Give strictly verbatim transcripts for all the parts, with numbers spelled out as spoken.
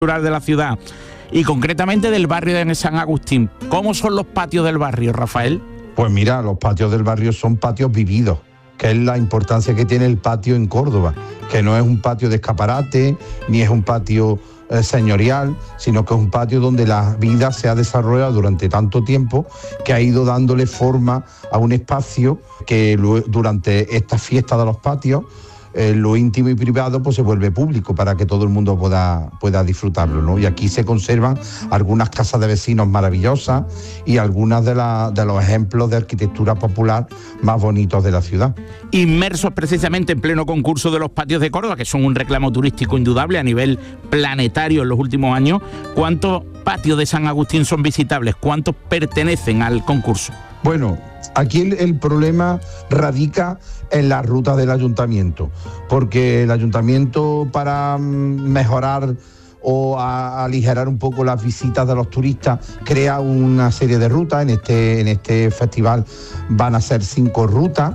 cultural de la ciudad y concretamente del barrio de San Agustín. ¿Cómo son los patios del barrio, Rafael? Pues mira, los patios del barrio son patios vividos, que es la importancia que tiene el patio en Córdoba, que no es un patio de escaparate, ni es un patio eh, señorial, sino que es un patio donde la vida se ha desarrollado durante tanto tiempo que ha ido dándole forma a un espacio que durante esta fiesta de los patios, Eh, lo íntimo y privado pues se vuelve público para que todo el mundo pueda, pueda disfrutarlo, ¿no? Y aquí se conservan algunas casas de vecinos maravillosas y algunas de, la, de los ejemplos de arquitectura popular más bonitos de la ciudad. Inmersos precisamente en pleno concurso de los patios de Córdoba, que son un reclamo turístico indudable a nivel planetario en los últimos años, ¿cuántos patios de San Agustín son visitables? ¿Cuántos pertenecen al concurso? Bueno, aquí el, el problema radica en la ruta del ayuntamiento, porque el ayuntamiento, para mejorar o a, a aligerar un poco las visitas de los turistas, crea una serie de rutas. En este, en este festival van a ser cinco rutas,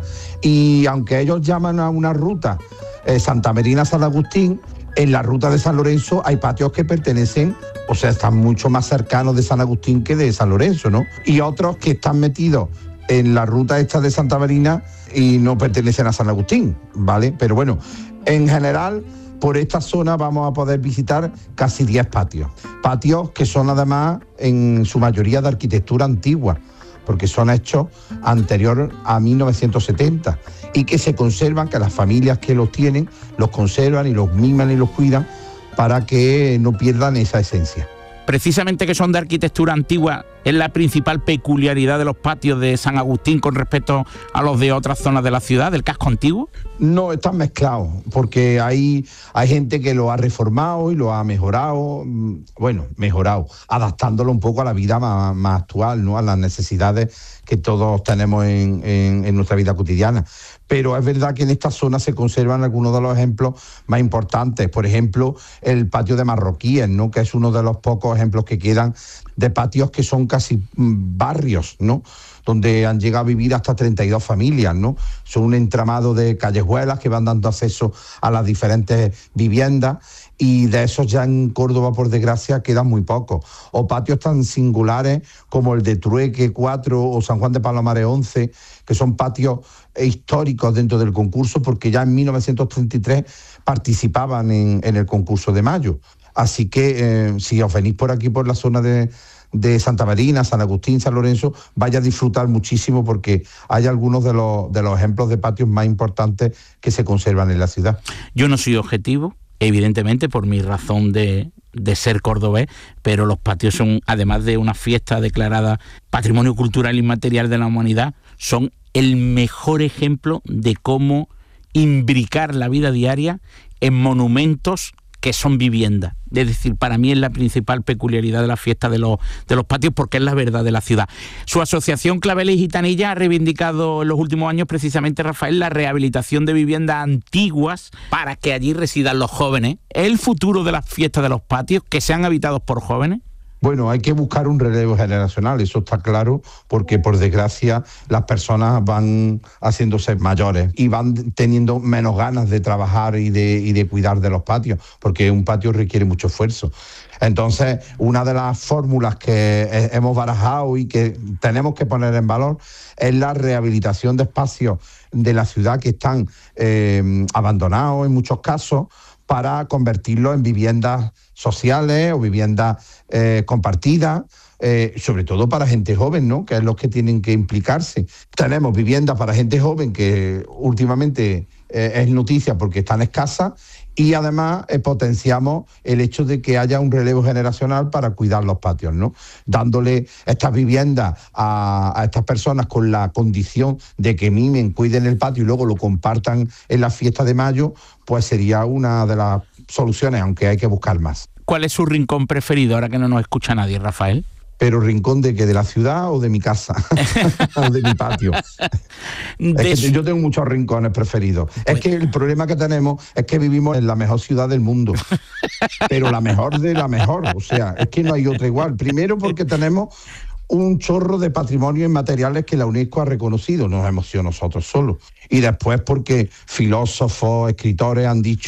y aunque ellos llaman a una ruta eh, Santa Marina San Agustín, en la ruta de San Lorenzo hay patios que pertenecen, o sea, están mucho más cercanos de San Agustín que de San Lorenzo, ¿no? Y otros que están metidos en la ruta esta de Santa Marina y no pertenecen a San Agustín, ¿vale? Pero bueno, en general, por esta zona vamos a poder visitar casi diez patios. Patios que son además en su mayoría de arquitectura antigua, porque son hechos anterior a mil novecientos setenta y que se conservan, que las familias que los tienen los conservan y los miman y los cuidan para que no pierdan esa esencia. Precisamente que son de arquitectura antigua, ¿es la principal peculiaridad de los patios de San Agustín con respecto a los de otras zonas de la ciudad, del casco antiguo? No, están mezclados, porque hay, hay gente que lo ha reformado y lo ha mejorado, bueno, mejorado, adaptándolo un poco a la vida más, más actual, ¿no? A las necesidades que todos tenemos en, en, en nuestra vida cotidiana. Pero es verdad que en esta zona se conservan algunos de los ejemplos más importantes. Por ejemplo, el patio de Marroquíes, ¿no? Que es uno de los pocos ejemplos que quedan de patios que son casi barrios, ¿no? Donde han llegado a vivir hasta treinta y dos familias, ¿no? Son un entramado de callejuelas que van dando acceso a las diferentes viviendas, y de esos ya en Córdoba, por desgracia, quedan muy pocos. O patios tan singulares como el de Trueque cuatro o San Juan de Palomares once, que son patios históricos dentro del concurso, porque ya en mil novecientos treinta y tres participaban en, en el concurso de mayo. Así que eh, si os venís por aquí, por la zona de, de Santa Marina, San Agustín, San Lorenzo, vaya a disfrutar muchísimo, porque hay algunos de los, de los ejemplos de patios más importantes que se conservan en la ciudad. Yo no soy objetivo, evidentemente, por mi razón de, de ser cordobés, pero los patios son, además de una fiesta declarada Patrimonio Cultural Inmaterial de la Humanidad, son el mejor ejemplo de cómo imbricar la vida diaria en monumentos que son viviendas. Es decir, para mí es la principal peculiaridad de la fiesta de los, de los patios, porque es la verdad de la ciudad. Su asociación Claveles y Gitanilla ha reivindicado en los últimos años precisamente, Rafael, la rehabilitación de viviendas antiguas para que allí residan los jóvenes. ¿Es el futuro de las fiestas de los patios que sean habitados por jóvenes? Bueno, hay que buscar un relevo generacional, eso está claro, porque por desgracia las personas van haciéndose mayores y van teniendo menos ganas de trabajar y de, y de cuidar de los patios, porque un patio requiere mucho esfuerzo. Entonces, una de las fórmulas que hemos barajado y que tenemos que poner en valor es la rehabilitación de espacios de la ciudad que están eh, abandonados en muchos casos, para convertirlos en viviendas sociales o viviendas eh, compartidas, eh, sobre todo para gente joven, ¿no? Que es los que tienen que implicarse. Tenemos viviendas para gente joven que últimamente eh, es noticia porque están escasas, y además eh, potenciamos el hecho de que haya un relevo generacional para cuidar los patios, ¿no? Dándole estas viviendas a, a estas personas con la condición de que mimen, cuiden el patio y luego lo compartan en la fiesta de mayo, pues sería una de las soluciones, aunque hay que buscar más. ¿Cuál es su rincón preferido ahora que no nos escucha nadie, Rafael? Pero rincón de que de la ciudad o de mi casa o de mi patio. De es que yo tengo muchos rincones preferidos. Pues... es que el problema que tenemos es que vivimos en la mejor ciudad del mundo, pero la mejor de la mejor. O sea, es que no hay otra igual. Primero porque tenemos un chorro de patrimonio inmateriales que la UNESCO ha reconocido, no hemos sido nosotros solos. Y después porque filósofos, escritores han dicho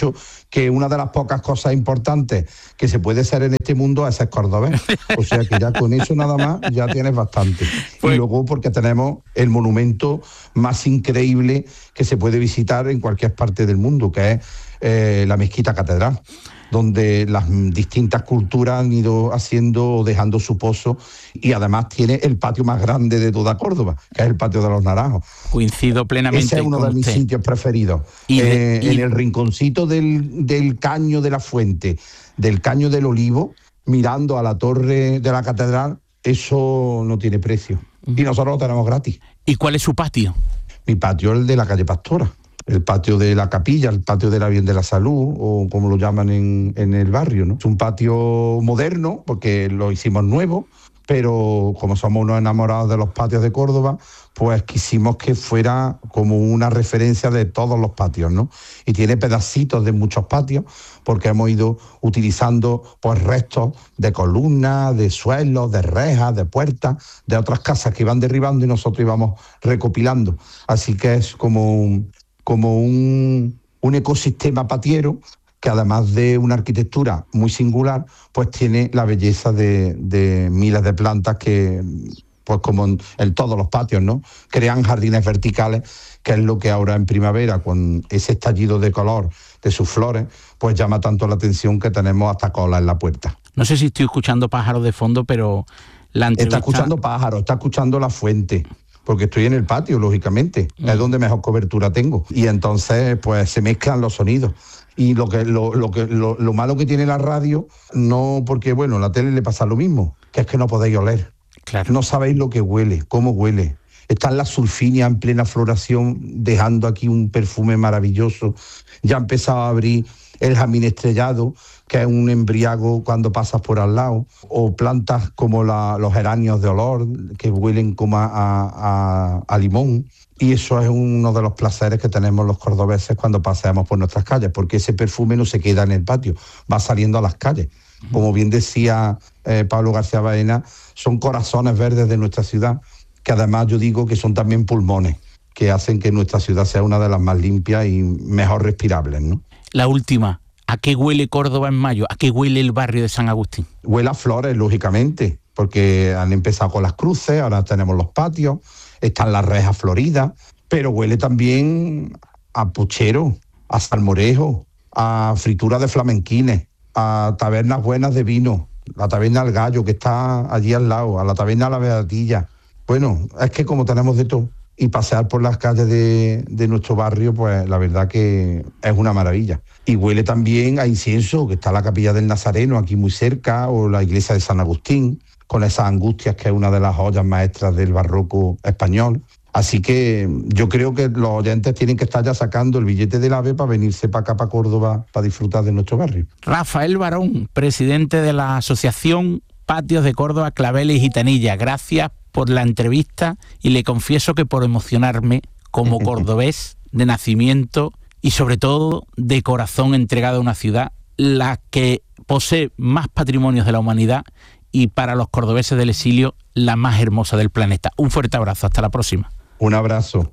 que una de las pocas cosas importantes que se puede ser en este mundo es ser cordobés. O sea que ya con eso nada más ya tienes bastante. Pues, y luego porque tenemos el monumento más increíble que se puede visitar en cualquier parte del mundo, que es eh, la Mezquita Catedral, donde las distintas culturas han ido haciendo o dejando su pozo, y además tiene el patio más grande de toda Córdoba, que es el patio de los Naranjos. Coincido plenamente. Ese es uno de mis usted. sitios preferidos. Y de, eh, y... En el rinconcito del, del Caño de la Fuente, del Caño del Olivo, mirando a la torre de la catedral, eso no tiene precio. Uh-huh. Y nosotros lo tenemos gratis. ¿Y cuál es su patio? Mi patio es el de la calle Pastora. El patio de la Capilla, el patio de la Bien de la Salud, o como lo llaman en, en el barrio, ¿no? Es un patio moderno, porque lo hicimos nuevo, pero como somos unos enamorados de los patios de Córdoba, pues quisimos que fuera como una referencia de todos los patios, ¿no? Y tiene pedacitos de muchos patios, porque hemos ido utilizando pues restos de columnas, de suelos, de rejas, de puertas, de otras casas que iban derribando y nosotros íbamos recopilando. Así que es como un... como un, un ecosistema patiero que, además de una arquitectura muy singular, pues tiene la belleza de, de miles de plantas que, pues como en, en todos los patios, ¿no?, crean jardines verticales, que es lo que ahora en primavera, con ese estallido de color de sus flores, pues llama tanto la atención que tenemos hasta cola en la puerta. No sé si estoy escuchando pájaros de fondo, pero la entrevista... Está escuchando pájaros, está escuchando la fuente, porque estoy en el patio, lógicamente, mm. es donde mejor cobertura tengo. Y entonces, pues, se mezclan los sonidos. Y lo que lo, lo que lo, lo malo que tiene la radio, no, porque, bueno, a la tele le pasa lo mismo, que es que no podéis oler. Claro. No sabéis lo que huele, cómo huele. Están las sulfinias en plena floración, dejando aquí un perfume maravilloso. Ya ha empezado a abrir el jazmín estrellado, que es un embriago cuando pasas por al lado, o plantas como la, los geranios de olor, que huelen como a, a, a limón. Y eso es uno de los placeres que tenemos los cordobeses cuando paseamos por nuestras calles, porque ese perfume no se queda en el patio, va saliendo a las calles. Como bien decía eh, Pablo García Baena, son corazones verdes de nuestra ciudad, que además yo digo que son también pulmones, que hacen que nuestra ciudad sea una de las más limpias y mejor respirables, ¿no? La última, ¿a qué huele Córdoba en mayo? ¿A qué huele el barrio de San Agustín? Huele a flores, lógicamente, porque han empezado con las cruces, ahora tenemos los patios, están las rejas floridas, pero huele también a puchero, a salmorejo, a fritura de flamenquines, a tabernas buenas de vino, la taberna El Gallo, que está allí al lado, a la taberna La Beatilla. Bueno, es que como tenemos de todo, y pasear por las calles de, de nuestro barrio, pues la verdad que es una maravilla. Y huele también a incienso, que está la Capilla del Nazareno aquí muy cerca, o la iglesia de San Agustín, con esas angustias, que es una de las joyas maestras del barroco español. Así que yo creo que los oyentes tienen que estar ya sacando el billete del AVE para venirse para acá, para Córdoba, para disfrutar de nuestro barrio. Rafael Barón, presidente de la Asociación Patios de Córdoba, Claveles y Gitanilla, gracias por la entrevista, y le confieso que por emocionarme como cordobés de nacimiento y sobre todo de corazón entregado a una ciudad, la que posee más patrimonios de la humanidad y para los cordobeses del exilio la más hermosa del planeta. Un fuerte abrazo, hasta la próxima. Un abrazo.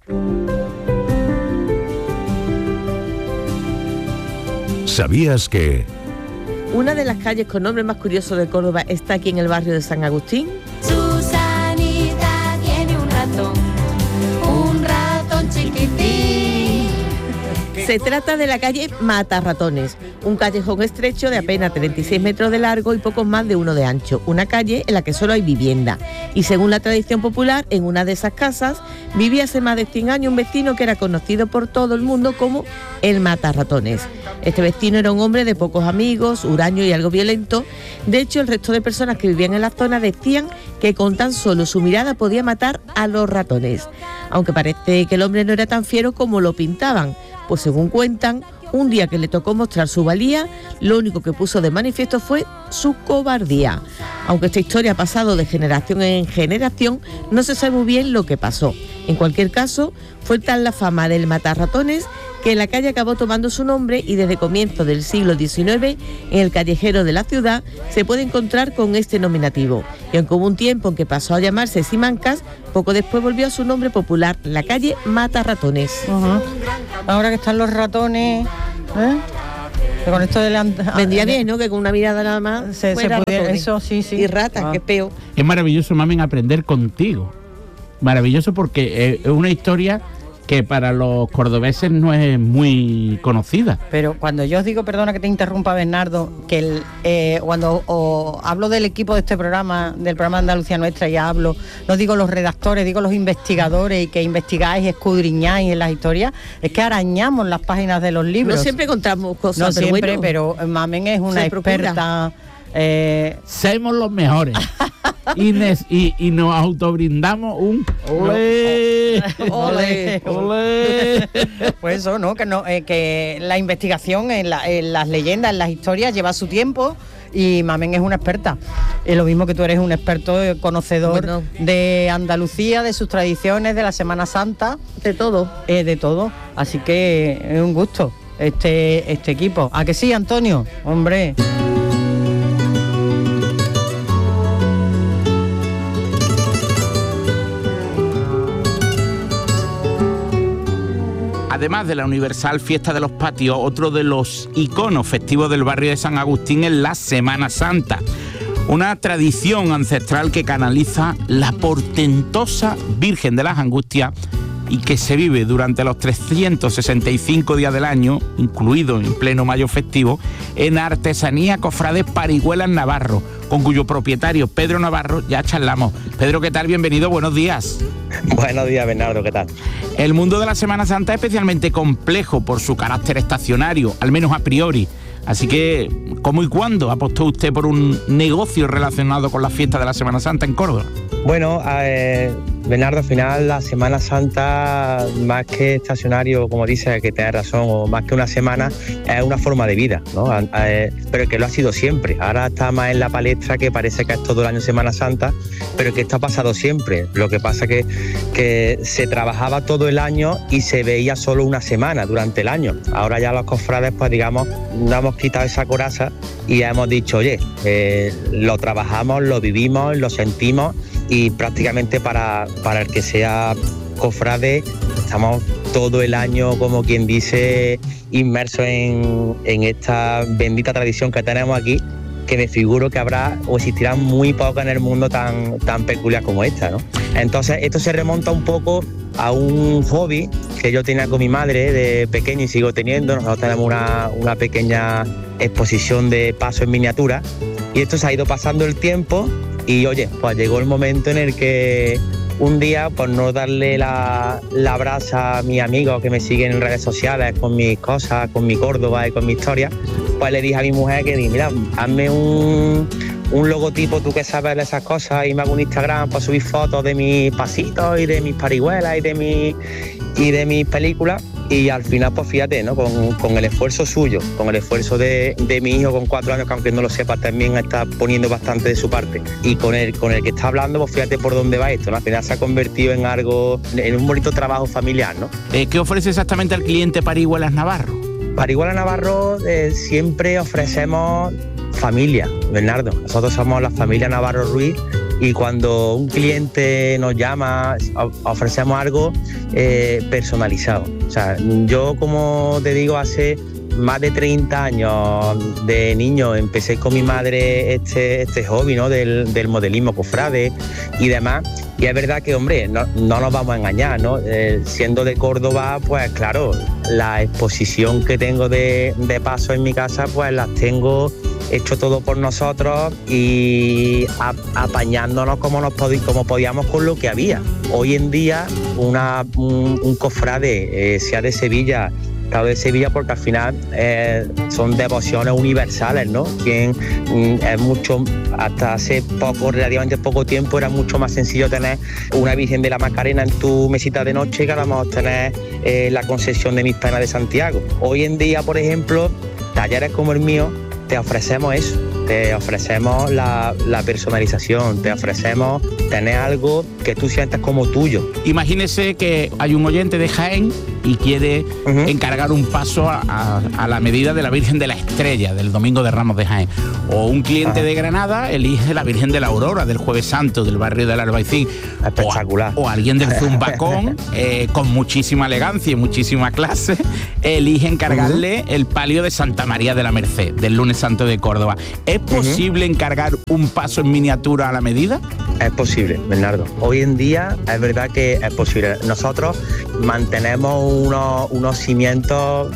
¿Sabías que...? Una de las calles con nombre más curioso de Córdoba está aquí en el barrio de San Agustín. Susanita tiene un ratón, un ratón chiquitín. Se trata de la calle Matarratones, un callejón estrecho de apenas treinta y seis metros de largo y pocos más de uno de ancho. Una calle en la que solo hay vivienda. Y según la tradición popular, en una de esas casas vivía hace más de cien años un vecino que era conocido por todo el mundo como el Matarratones. Este vecino era un hombre de pocos amigos, huraño y algo violento. De hecho, el resto de personas que vivían en la zona decían que con tan solo su mirada podía matar a los ratones. Aunque parece que el hombre no era tan fiero como lo pintaban, pues según cuentan, un día que le tocó mostrar su valía, lo único que puso de manifiesto fue su cobardía. Aunque esta historia ha pasado de generación en generación, no se sabe muy bien lo que pasó. En cualquier caso, fue tal la fama del matarratones que la calle acabó tomando su nombre, y desde comienzos del siglo diecinueve, en el callejero de la ciudad se puede encontrar con este nominativo. Y aunque hubo un tiempo en que pasó a llamarse Simancas, poco después volvió a su nombre popular, la calle Matarratones. Uh-huh. Ahora que están los ratones, ¿eh? con esto de la... Vendría bien, ¿no? Que con una mirada nada más se, se pudiera, eso sí, sí. Y ratas, ah. que es peor. Es maravilloso, mamen, aprender contigo. Maravilloso porque es una historia que para los cordobeses no es muy conocida. Pero cuando yo os digo, perdona que te interrumpa, Bernardo, que el, eh, cuando o, hablo del equipo de este programa, del programa Andalucía Nuestra, ya hablo, no digo los redactores, digo los investigadores, y que investigáis, escudriñáis en las historias, es que arañamos las páginas de los libros. No siempre contamos cosas, no pero siempre, bueno, pero Mamen es una experta. Eh... Somos los mejores. Y, nes, y, y nos autobrindamos un olé, olé, olé. Pues eso, ¿no? Que, no, eh, que la investigación en, la, en las leyendas, en las historias, lleva su tiempo. Y Mamen es una experta. Es lo mismo que tú eres un experto eh, conocedor bueno. de Andalucía, de sus tradiciones, de la Semana Santa. De todo. Eh, de todo. Así que es un gusto este, este equipo. ¿A que sí, Antonio? Hombre. Además de la universal fiesta de los patios, otro de los iconos festivos del barrio de San Agustín es la Semana Santa, una tradición ancestral que canaliza la portentosa Virgen de las Angustias y que se vive durante los trescientos sesenta y cinco días del año, incluido en pleno mayo festivo, en Artesanía Cofrades Parihuelas Navarro, con cuyo propietario Pedro Navarro ya charlamos. Pedro, ¿qué tal? Bienvenido, buenos días. Buenos días, Bernardo, ¿qué tal? El mundo de la Semana Santa es especialmente complejo por su carácter estacionario, al menos a priori. Así que, ¿cómo y cuándo apostó usted por un negocio relacionado con la fiesta de la Semana Santa en Córdoba? Bueno, eh, Bernardo, al final la Semana Santa, más que estacionario, como dices, que tienes razón, o más que una semana, es una forma de vida, ¿no? Eh, pero que lo ha sido siempre. Ahora está más en la palestra, que parece que es todo el año Semana Santa, pero que esto ha pasado siempre. Lo que pasa que, que se trabajaba todo el año y se veía solo una semana durante el año. Ahora ya los cofrades, pues digamos, no hemos quitado esa coraza y hemos dicho, oye, eh, lo trabajamos, lo vivimos, lo sentimos, y prácticamente para, para el que sea cofrade estamos todo el año, como quien dice, inmersos en, en esta bendita tradición que tenemos aquí, que me figuro que habrá o existirá muy poca en el mundo tan, tan peculiar como esta, ¿no? Entonces esto se remonta un poco a un hobby que yo tenía con mi madre de pequeño y sigo teniendo. Nosotros tenemos una, una pequeña exposición de paso en miniatura y esto se ha ido pasando el tiempo. Y oye, pues llegó el momento en el que un día, por no darle la, la brasa a mis amigos que me siguen en redes sociales con mis cosas, con mi Córdoba y con mi historia, pues le dije a mi mujer que, mira, hazme un, un logotipo, tú que sabes de esas cosas, y me hago un Instagram para subir fotos de mis pasitos y de mis parihuelas y de, mi, y de mis películas. Y al final, pues fíjate, ¿no? Con, con el esfuerzo suyo, con el esfuerzo de, de mi hijo con cuatro años, que aunque no lo sepa, también está poniendo bastante de su parte. Y con el, con el que está hablando, pues fíjate por dónde va esto, ¿no? Al final se ha convertido en algo, en un bonito trabajo familiar, ¿no? Eh, ¿Qué ofrece exactamente al cliente Parihuelas Navarro? Parihuelas Navarro eh, siempre ofrecemos familia, Bernardo. Nosotros somos la familia Navarro Ruiz. Y cuando un cliente nos llama, ofrecemos algo eh, personalizado. O sea, yo, como te digo, hace más de treinta años de niño empecé con mi madre este, este hobby, ¿no? del, del modelismo cofrade y demás. Y es verdad que, hombre, no, no nos vamos a engañar, ¿no? Eh, siendo de Córdoba, pues claro, la exposición que tengo de, de paso en mi casa, pues las tengo hecho todo por nosotros y a, apañándonos como, nos podí, como podíamos con lo que había. Hoy en día una, un, un cofrade, eh, sea de Sevilla, claro, de Sevilla, porque al final eh, son devociones universales, ¿no? Quien mm, es mucho, hasta hace poco, relativamente poco tiempo, era mucho más sencillo tener una Virgen de la Macarena en tu mesita de noche que ahora vamos a tener eh, la Concesión de Mis Penas de Santiago. Hoy en día, por ejemplo, talleres como el mío, te ofrecemos eso, te ofrecemos la, la personalización, te ofrecemos tener algo que tú sientas como tuyo. Imagínese que hay un oyente de Jaén y quiere uh-huh. encargar un paso a, a, a la medida de la Virgen de la Estrella, del Domingo de Ramos de Jaén. O un cliente uh-huh. de Granada elige la Virgen de la Aurora, del Jueves Santo, del barrio del Albaicín. Espectacular. O, o alguien del Zumbacón, eh, con muchísima elegancia y muchísima clase, elige encargarle uh-huh. el palio de Santa María de la Merced, del Lunes Santo de Córdoba. ¿Es posible uh-huh. encargar un paso en miniatura a la medida? Es posible, Bernardo. Hoy en día es verdad que es posible. Nosotros mantenemos unos, unos cimientos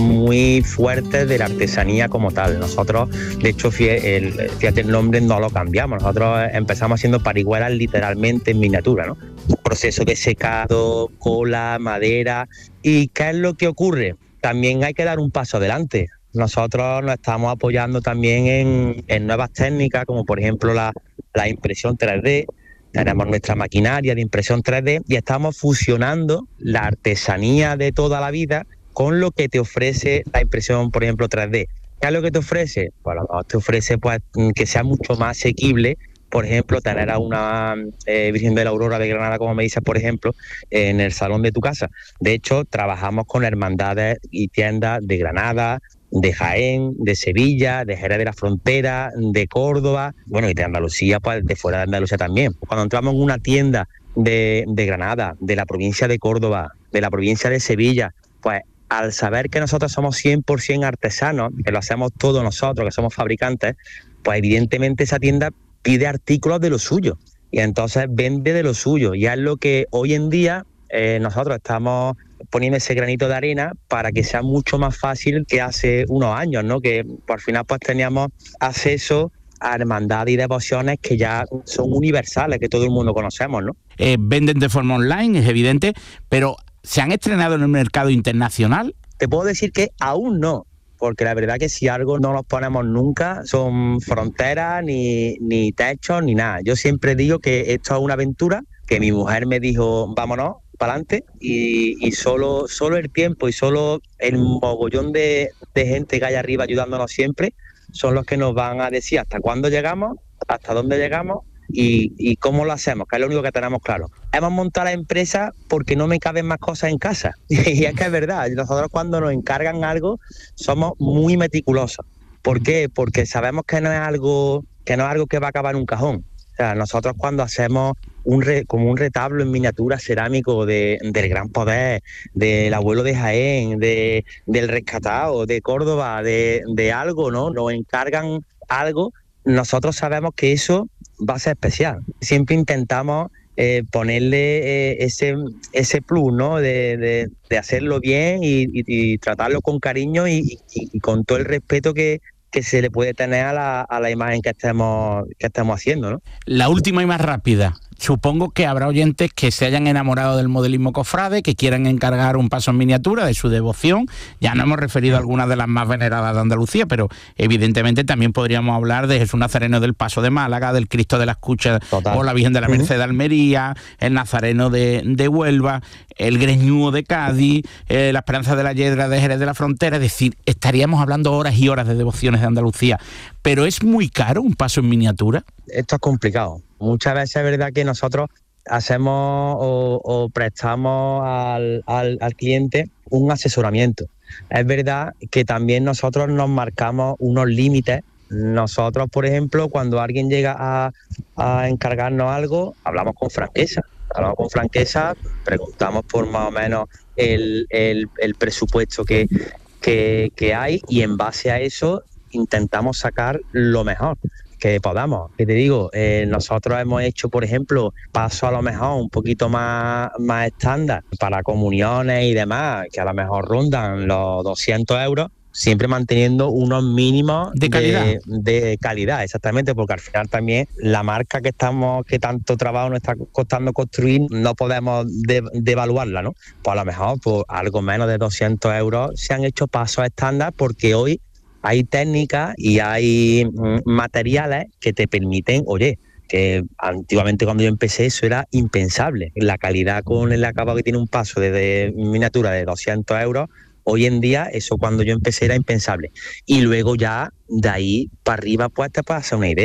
muy fuertes de la artesanía como tal. Nosotros, de hecho, fíjate el, fíjate, el nombre no lo cambiamos. Nosotros empezamos haciendo parihuelas literalmente en miniatura, ¿no? Proceso de secado, cola, madera. ¿Y qué es lo que ocurre? También hay que dar un paso adelante. Nosotros nos estamos apoyando también en, en nuevas técnicas, como por ejemplo la, la impresión tres D. Tenemos nuestra maquinaria de impresión tres D y estamos fusionando la artesanía de toda la vida con lo que te ofrece la impresión, por ejemplo, tres D. ¿Qué es lo que te ofrece? Bueno, te ofrece pues que sea mucho más asequible, por ejemplo, tener a una eh, Virgen de la Aurora de Granada, como me dices, por ejemplo, en el salón de tu casa. De hecho, trabajamos con hermandades y tiendas de Granada, de Jaén, de Sevilla, de Jerez de la Frontera, de Córdoba, bueno, y de Andalucía, pues de fuera de Andalucía también. Cuando entramos en una tienda de, de Granada, de la provincia de Córdoba, de la provincia de Sevilla, pues al saber que nosotros somos cien por ciento artesanos, que lo hacemos todos nosotros, que somos fabricantes, pues evidentemente esa tienda pide artículos de lo suyo y entonces vende de lo suyo. Y es lo que hoy en día eh, nosotros estamos poniendo ese granito de arena para que sea mucho más fácil que hace unos años, ¿no? Que por final pues teníamos acceso a hermandades y devociones que ya son universales, que todo el mundo conocemos, ¿no? Eh, venden de forma online, es evidente, pero ¿se han estrenado en el mercado internacional? Te puedo decir que aún no, porque la verdad que si algo no nos ponemos nunca son fronteras, ni, ni techos, ni nada. Yo siempre digo que esto es una aventura, que mi mujer me dijo, vámonos para adelante, y, y solo, solo el tiempo y solo el mogollón de, de gente que hay arriba ayudándonos siempre son los que nos van a decir hasta cuándo llegamos, hasta dónde llegamos y, y cómo lo hacemos, que es lo único que tenemos claro. Hemos montado la empresa porque no me caben más cosas en casa. Y es que es verdad, nosotros cuando nos encargan algo somos muy meticulosos. ¿Por qué? Porque sabemos que no es algo que no es algo que va a acabar en un cajón. O sea, nosotros cuando hacemos un re, como un retablo en miniatura cerámico de, del Gran Poder, del Abuelo de Jaén, de, del Rescatado, de Córdoba, de, de algo, ¿no? Nos encargan algo, nosotros sabemos que eso va a ser especial. Siempre intentamos eh, ponerle eh, ese, ese plus, ¿no? De, de, de hacerlo bien y, y, y tratarlo con cariño y, y, y con todo el respeto que que se le puede tener a la, a la imagen que estemos, que estemos haciendo, ¿no? La última y más rápida. Supongo que habrá oyentes que se hayan enamorado del modelismo cofrade, que quieran encargar un paso en miniatura de su devoción. Ya no hemos referido a algunas de las más veneradas de Andalucía, pero evidentemente también podríamos hablar de Jesús Nazareno del Paso de Málaga, del Cristo de la Escucha o la Virgen de la Merced de Almería, el Nazareno de, de Huelva, el Greñúo de Cádiz, eh, la Esperanza de la Yedra de Jerez de la Frontera. Es decir, estaríamos hablando horas y horas de devociones de Andalucía. ¿Pero es muy caro un paso en miniatura? Esto es complicado. Muchas veces es verdad que nosotros hacemos o, o prestamos al, al, al cliente un asesoramiento. Es verdad que también nosotros nos marcamos unos límites. Nosotros, por ejemplo, cuando alguien llega a, a encargarnos algo, hablamos con franqueza. Hablamos con franqueza, preguntamos por más o menos el, el, el presupuesto que, que, que hay y en base a eso intentamos sacar lo mejor que podamos. Que te digo, eh, nosotros hemos hecho, por ejemplo, paso a lo mejor un poquito más, más estándar para comuniones y demás, que a lo mejor rondan los doscientos euros, siempre manteniendo unos mínimos de calidad. De, de calidad, exactamente, porque al final también la marca que estamos, que tanto trabajo nos está costando construir, no podemos de, devaluarla, ¿no? Pues a lo mejor por algo menos de doscientos euros se han hecho pasos estándar, porque hoy hay técnicas y hay mm, materiales que te permiten, oye, que antiguamente cuando yo empecé eso era impensable. La calidad con el acabado que tiene un paso de, de miniatura de doscientos euros, hoy en día eso cuando yo empecé era impensable. Y luego ya de ahí para arriba pues te puedes hacer una idea.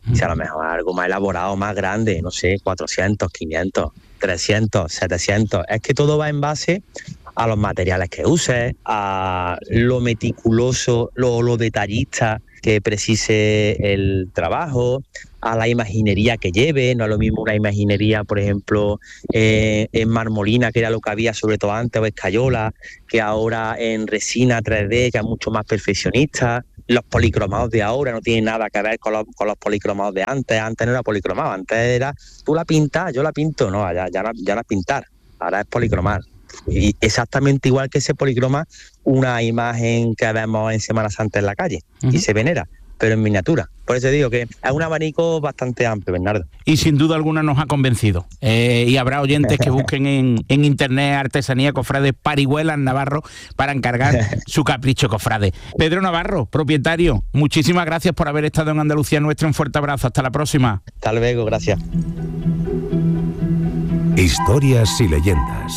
Si a lo mejor algo más elaborado, más grande, no sé, cuatrocientos, quinientos, trescientos, setecientos. Es que todo va en base a los materiales que uses, a lo meticuloso, lo, lo detallista que precise el trabajo, a la imaginería que lleve. No es lo mismo una imaginería, por ejemplo, eh, en marmolina, que era lo que había sobre todo antes, o escayola, que ahora en resina tres D, que es mucho más perfeccionista. Los policromados de ahora no tienen nada que ver con los, con los policromados de antes. Antes no era policromado, antes era tú la pintas, yo la pinto. No, ya, ya, no, ya no es pintar, ahora es policromar. Y exactamente igual que se policroma una imagen que vemos en Semana Santa en la calle, uh-huh, y se venera, pero en miniatura. Por eso digo que es un abanico bastante amplio, Bernardo. Y sin duda alguna nos ha convencido. Eh, y habrá oyentes que busquen en, en internet artesanía cofrade Parihuelas Navarro para encargar su capricho cofrade. Pedro Navarro, propietario, muchísimas gracias por haber estado en Andalucía Nuestra. Un fuerte abrazo. Hasta la próxima. Hasta luego, gracias. Historias y leyendas.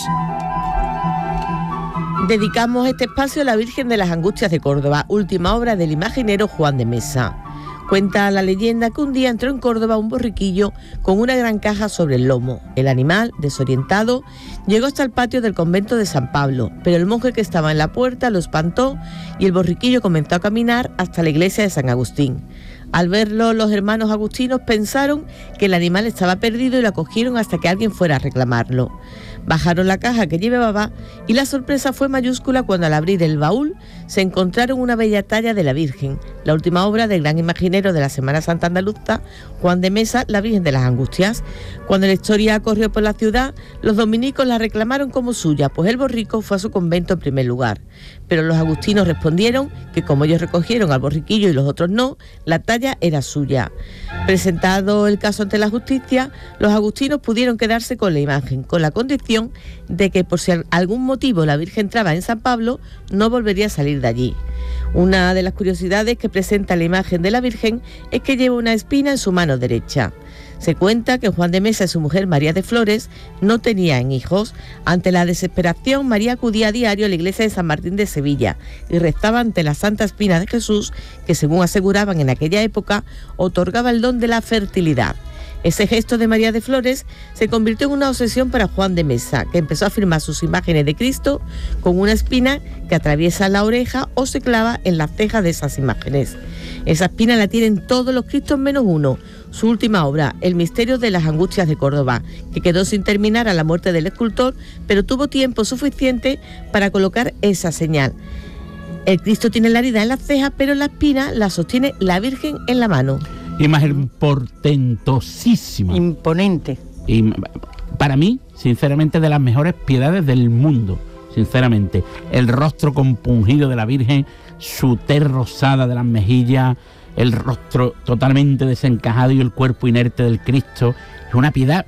Dedicamos este espacio a la Virgen de las Angustias de Córdoba, última obra del imaginero Juan de Mesa. Cuenta la leyenda que un día entró en Córdoba un borriquillo con una gran caja sobre el lomo. El animal, desorientado, llegó hasta el patio del convento de San Pablo, pero el monje que estaba en la puerta lo espantó y el borriquillo comenzó a caminar hasta la iglesia de San Agustín. Al verlo, los hermanos agustinos pensaron que el animal estaba perdido y lo acogieron hasta que alguien fuera a reclamarlo. Bajaron la caja que llevaba y la sorpresa fue mayúscula cuando al abrir el baúl se encontraron una bella talla de la Virgen, la última obra del gran imaginero de la Semana Santa andaluza, Juan de Mesa, la Virgen de las Angustias. Cuando la historia corrió por la ciudad, los dominicos la reclamaron como suya, pues el borrico fue a su convento en primer lugar. Pero los agustinos respondieron que como ellos recogieron al borriquillo y los otros no, la talla era suya. Presentado el caso ante la justicia, los agustinos pudieron quedarse con la imagen, con la condición de que por si algún motivo la Virgen entraba en San Pablo, no volvería a salir de allí. Una de las curiosidades que presenta la imagen de la Virgen es que lleva una espina en su mano derecha. Se cuenta que Juan de Mesa y su mujer María de Flores no tenían hijos. Ante la desesperación, María acudía a diario a la iglesia de San Martín de Sevilla y rezaba ante la Santa Espina de Jesús, que según aseguraban en aquella época, otorgaba el don de la fertilidad. Ese gesto de María de Flores se convirtió en una obsesión para Juan de Mesa, que empezó a firmar sus imágenes de Cristo con una espina que atraviesa la oreja o se clava en las cejas de esas imágenes. Esa espina la tienen todos los Cristos menos uno, su última obra, El misterio de las Angustias de Córdoba, que quedó sin terminar a la muerte del escultor, pero tuvo tiempo suficiente para colocar esa señal. El Cristo tiene la herida en las cejas, pero la espina la sostiene la Virgen en la mano. Imagen portentosísima. Imponente. Y para mí, sinceramente, de las mejores piedades del mundo. Sinceramente, el rostro compungido de la Virgen, su tez rosada de las mejillas, el rostro totalmente desencajado y el cuerpo inerte del Cristo. Es una piedad,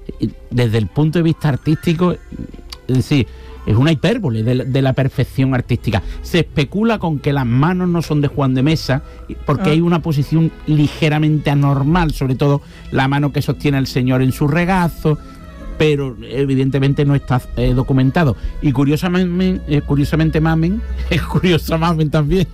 desde el punto de vista artístico, es decir, es una hipérbole de la, de la perfección artística. Se especula con que las manos no son de Juan de Mesa, porque ah. hay una posición ligeramente anormal, sobre todo la mano que sostiene el Señor en su regazo, pero evidentemente no está eh, documentado. Y curiosamente, eh, curiosamente Mamen, es curiosa Mamen también,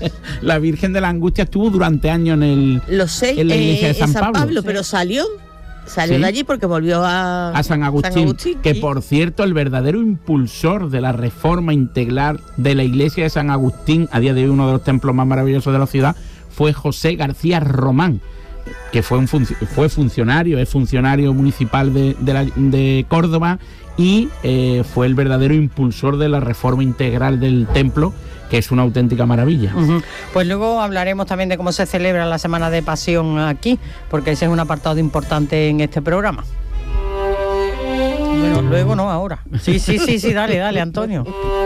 la Virgen de la Angustia estuvo durante años en, el, Lo sé, en la iglesia eh, de San, San Pablo, Pablo, pero salió... Salió ¿Sí? de allí porque volvió a, a San Agustín, San Agustín, que y... por cierto el verdadero impulsor de la reforma integral de la iglesia de San Agustín, a día de hoy uno de los templos más maravillosos de la ciudad, fue José García Román, que fue un func- fue funcionario, es funcionario municipal de, de, la, de Córdoba y eh, fue el verdadero impulsor de la reforma integral del templo, que es una auténtica maravilla. Uh-huh. Pues luego hablaremos también de cómo se celebra la Semana de Pasión aquí, porque ese es un apartado importante en este programa. Bueno, luego no, ahora. Sí, sí, sí, sí, dale, dale, Antonio.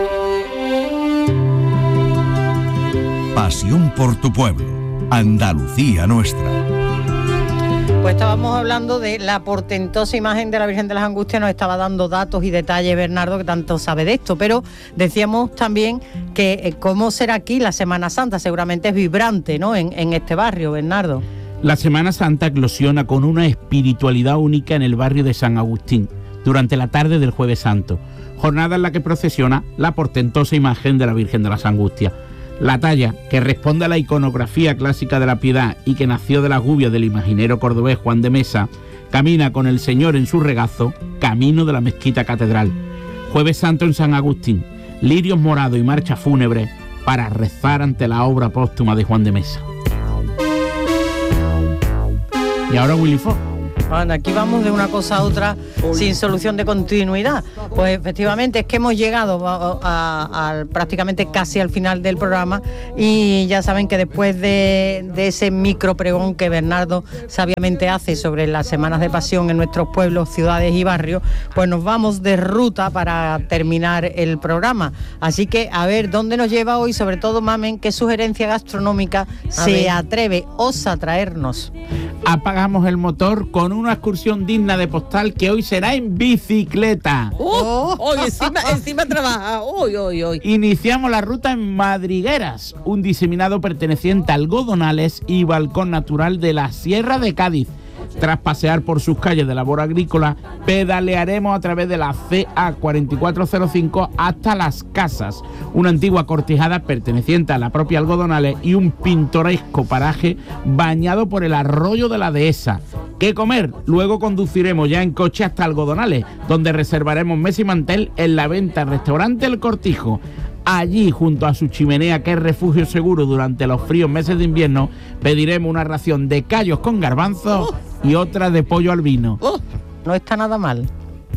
Pasión por tu pueblo, Andalucía Nuestra. Pues estábamos hablando de la portentosa imagen de la Virgen de las Angustias, nos estaba dando datos y detalles Bernardo, que tanto sabe de esto, pero decíamos también que eh, cómo será aquí la Semana Santa, seguramente es vibrante, ¿no?, en, en este barrio, Bernardo. La Semana Santa eclosiona con una espiritualidad única en el barrio de San Agustín, durante la tarde del Jueves Santo, jornada en la que procesiona la portentosa imagen de la Virgen de las Angustias. La talla, que responde a la iconografía clásica de la Piedad y que nació de las gubias del imaginero cordobés Juan de Mesa, camina con el Señor en su regazo, camino de la mezquita catedral. Jueves Santo en San Agustín, lirios morados y marcha fúnebre para rezar ante la obra póstuma de Juan de Mesa. Y ahora Willy Fox. Bueno, aquí vamos de una cosa a otra sin solución de continuidad. Pues efectivamente es que hemos llegado a, a, a, prácticamente casi al final del programa y ya saben que después de, de ese micro pregón que Bernardo sabiamente hace sobre las semanas de pasión en nuestros pueblos, ciudades y barrios, pues nos vamos de ruta para terminar el programa. Así que a ver dónde nos lleva hoy, sobre todo Mamen, qué sugerencia gastronómica a se ver. atreve, osa traernos. Apagamos el motor con una excursión digna de postal que hoy será en bicicleta. Oh, hoy encima, encima trabaja. Hoy, hoy, hoy. Iniciamos la ruta en Madrigueras, un diseminado perteneciente a Algodonales y Balcón Natural de la Sierra de Cádiz. Tras pasear por sus calles de labor agrícola, pedalearemos a través de la C A cuarenta y cuatro cero cinco hasta Las Casas, una antigua cortijada perteneciente a la propia Algodonales y un pintoresco paraje bañado por el arroyo de la Dehesa. ¿Qué comer? Luego conduciremos ya en coche hasta Algodonales, donde reservaremos mesa y mantel en la venta restaurante El Cortijo. Allí, junto a su chimenea, que es refugio seguro durante los fríos meses de invierno, pediremos una ración de callos con garbanzos oh. y otra de pollo al vino. Oh. No está nada mal.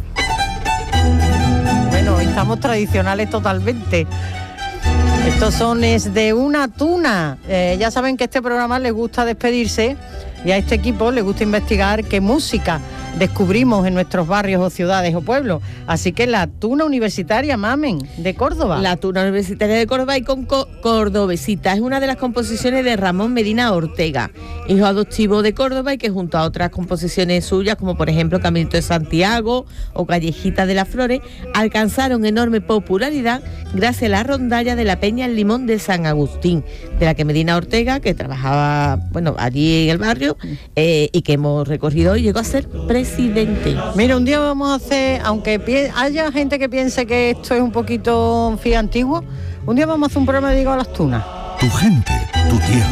Bueno, estamos tradicionales totalmente. Estos son es de una tuna. Eh, ya saben que a este programa les gusta despedirse y a este equipo les gusta investigar qué música descubrimos en nuestros barrios o ciudades o pueblos. Así que la tuna universitaria, Mamen, de Córdoba. La tuna universitaria de Córdoba y con co- Cordobesita es una de las composiciones de Ramón Medina Ortega, hijo adoptivo de Córdoba y que junto a otras composiciones suyas, como por ejemplo Caminito de Santiago o Callejita de las Flores, alcanzaron enorme popularidad gracias a la rondalla de la Peña El Limón de San Agustín, de la que Medina Ortega, que trabajaba bueno allí en el barrio eh, y que hemos recorrido hoy, llegó a ser presidente. Mira, un día vamos a hacer, aunque pi- haya gente que piense que esto es un poquito en fin antiguo, un día vamos a hacer un programa dedicado a las tunas. Tu gente, tu tierra.